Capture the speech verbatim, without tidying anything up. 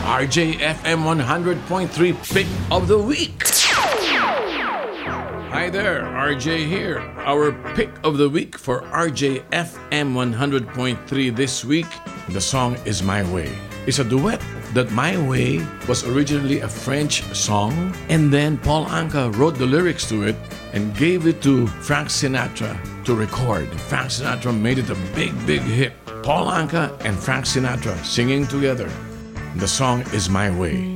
R J F M one hundred point three Pick of the Week. Hi there, R J here. Our Pick of the Week for R J F M one hundred point three this week, the song is My Way. It's a duet that My Way was originally a French song, and then Paul Anka wrote the lyrics to it and gave it to Frank Sinatra to record. Frank Sinatra made it a big, big hit. Paul Anka and Frank Sinatra singing together. The song is My Way.